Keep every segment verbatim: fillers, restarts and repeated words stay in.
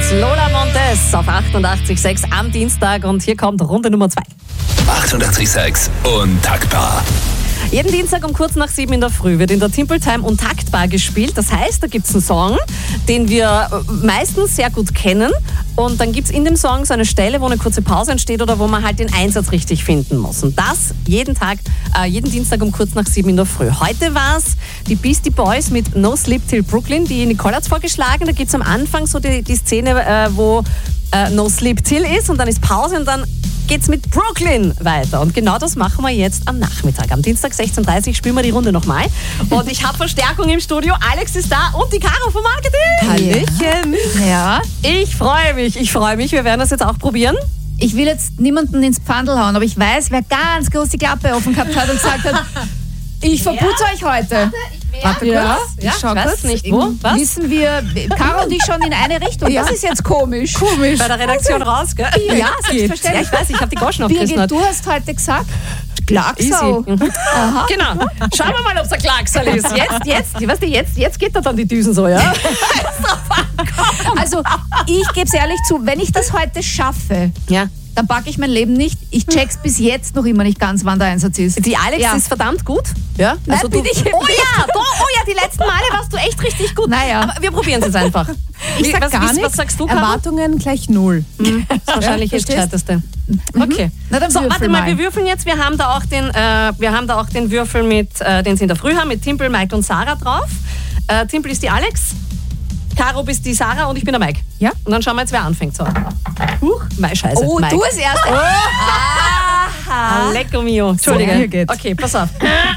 Lola Montez auf achtundachtzig Komma sechs am Dienstag und hier kommt Runde Nummer zwei. achtundachtzig Komma sechs Untaktbar. Jeden Dienstag um kurz nach sieben in der Früh wird in der Timple Time Untaktbar gespielt. Das heißt, da gibt es einen Song, den wir meistens sehr gut kennen. Und dann gibt es in dem Song so eine Stelle, wo eine kurze Pause entsteht oder wo man halt den Einsatz richtig finden muss. Und das jeden Tag, äh, jeden Dienstag um kurz nach sieben in der Früh. Heute war es die Beastie Boys mit No Sleep Till Brooklyn. Die Nicole hat es vorgeschlagen. Da gibt es am Anfang so die, die Szene, äh, wo äh, No Sleep Till ist und dann ist Pause und dann geht's mit Brooklyn weiter. Und genau das machen wir jetzt am Nachmittag. Am Dienstag sechzehn Uhr dreißig spielen wir die Runde nochmal. Und ich habe Verstärkung im Studio. Alex ist da und die Caro vom Marketing. Hallöchen. Ja. Ich freue mich, ich freue mich. Wir werden das jetzt auch probieren. Ich will jetzt niemanden ins Pfandl hauen, aber ich weiß, wer ganz groß die Klappe offen gehabt hat und gesagt hat, ich verputze euch heute. Warte Ja, kurz. ich Ja, schau weiß kurz. nicht wo. Was? Wissen wir, Caro und ich schon in eine Richtung. Ja. Das ist jetzt komisch. Komisch. Bei der Redaktion raus, gell? Ja, Ja, selbstverständlich. ich weiß, ich habe die Goschen aufgerissen. Birgit, du hast heute gesagt, Klagsau. Easy. Mhm. Genau. Schauen wir mal, ob es ein Klagsal ist. Jetzt, jetzt, weißt du, jetzt, jetzt geht da dann die Düsen so, ja? Also, ich gebe es ehrlich zu, wenn ich das heute schaffe, Ja. dann packe ich mein Leben nicht. Ich check's bis jetzt noch immer nicht ganz, wann der Einsatz ist. Die Alex Ja. ist verdammt gut. Ja, Nein, bin ich oh ja, do, oh ja, die letzten Male warst du echt richtig gut. Naja. Aber wir probieren es jetzt einfach. Ich Wie- sag was, gar was, nichts. was sagst du, Caro? Erwartungen gleich null. Das ist wahrscheinlich Ja, das verstehst? Gescheiteste. Okay. Na, dann So, würfel warte mal, mal. wir würfeln jetzt. Wir haben da auch den, äh, wir haben da auch den Würfel, mit, äh, den sie in der Früh haben, mit Timpel, Mike und Sarah drauf. Äh, Timpel ist die Alex, Caro bist die Sarah und ich bin der Mike. Ja. Und dann schauen wir jetzt, wer anfängt. So. Huch, Mei, scheiße. Oh, Mike. du als Erste. Ah, lecco mio. Entschuldige. So, hier geht's. Okay, pass auf.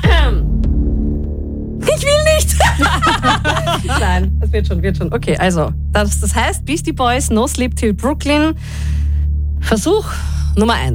Ich will nicht. Nein, das wird schon, wird schon. Okay, also, das, das heißt Beastie Boys, No Sleep Till Brooklyn. Versuch Nummer eins.